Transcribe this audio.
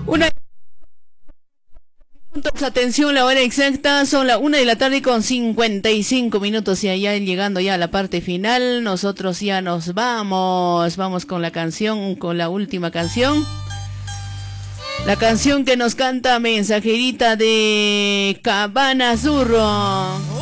Una atención, la hora exacta son la 1 de la tarde con 55 minutos y allá llegando ya a la parte final, nosotros ya nos vamos con la canción, con la última canción. La canción que nos canta Mensajerita de Cabana Zurro.